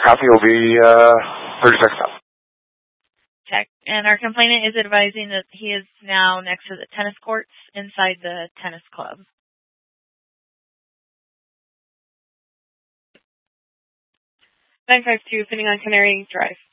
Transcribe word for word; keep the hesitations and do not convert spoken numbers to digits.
copy will be uh, thirty-six up. Check. And our complainant is advising that he is now next to the tennis courts inside the tennis club. nine five two, sitting on Canary Drive.